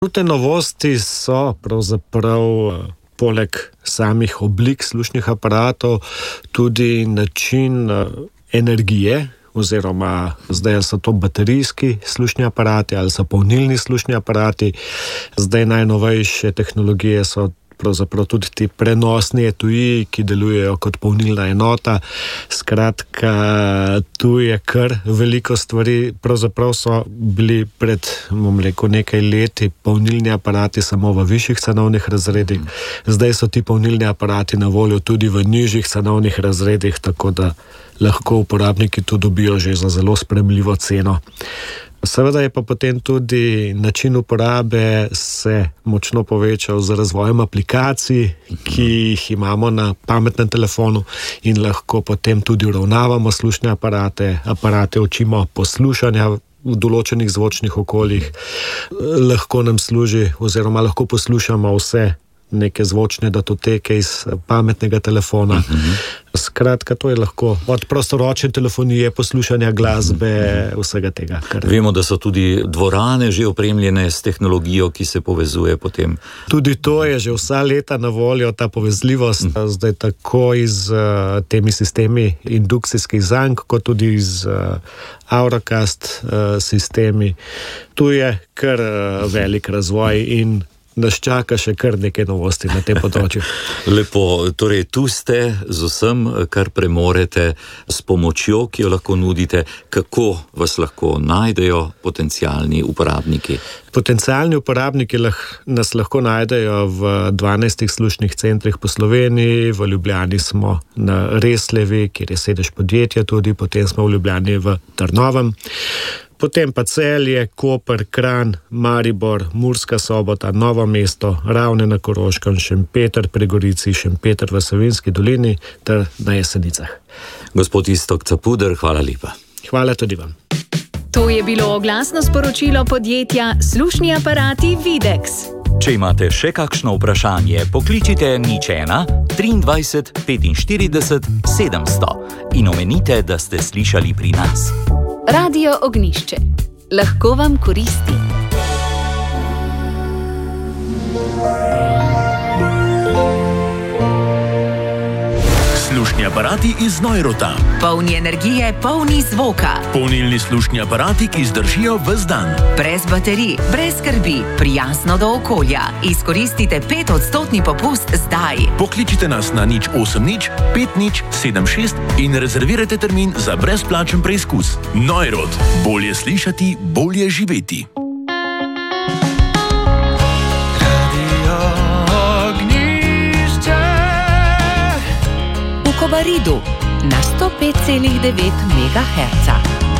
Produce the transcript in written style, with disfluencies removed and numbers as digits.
Te novosti so pravzaprav poleg samih oblik slušnih aparatov tudi način energije, oziroma zdaj so to baterijski slušni aparati ali so polnilni slušni aparati. Zdaj najnovejše tehnologije so pravzaprav tudi ti prenosni etui, ki delujejo kot polnilna enota. Skratka, tu je kar veliko stvari. Pravzaprav so bili pred, nekaj leti polnilni aparati samo v višjih cenovnih razredih. Zdaj so ti polnilni aparati na voljo tudi v nižjih cenovnih razredih, tako da lahko uporabniki to dobijo že za zelo sprejemljivo ceno. Seveda je pa potem tudi način uporabe se močno povečal z razvojem aplikacij, ki jih imamo na pametnem telefonu in lahko potem tudi uravnavamo slušne aparate učimo poslušanja v določenih zvočnih okoljih. Lahko nam služi oziroma lahko poslušamo vse neke zvočne datoteke iz pametnega telefona. Skratka, to je lahko od prostoročne telefonije, poslušanja glasbe, vsega tega. Vemo, da so tudi dvorane že opremljene s tehnologijo, ki se povezuje potem. Tudi to je že vsa leta na voljo, ta povezljivost, zdaj tako iz temi sistemi indukcijskih zank, kot tudi iz Auracast sistemi. Tu je kar velik razvoj in nas čaka še kar nekaj novosti na tem področju. Lepo, torej tu ste z vsem, kar premorete, s pomočjo, ki jo lahko nudite. Kako vas lahko najdejo potencialni uporabniki? Potencialni uporabniki nas lahko najdejo v 12 slušnih centrih po Sloveniji. V Ljubljani smo na Resljevi, kjer je sedež podjetja tudi, potem smo v Ljubljani v Trnovem. Potem pa Celje, Koper, Kranj, Maribor, Murska Sobota, Novo mesto, Ravne na Koroškem, Šempeter pri Gorici, Šempeter v Savinjski dolini ter na Jesenicah. Gospod Iztok Capuder, hvala lepa. Hvala tudi vam. To je bilo oglasno sporočilo podjetja Slušni aparati Videx. Če imate še kakšno vprašanje, pokličite 01 23 45 700 in omenite, da ste slišali pri nas. Radio Ognjišče. Lahko vam koristi. Slušni aparati iz Neurota. Polni energije, polni zvoka. Polnilni slušni aparati, ki zdržijo ves dan. Brez baterij, brez skrbi, prijazno do okolja. Izkoristite 5% popust zdaj. Pokličite nas na 080 5076 in rezervirajte termin za brezplačen preizkus. Neurot. Bolje slišati, bolje živeti. Kobaridu na 105,9 MHz.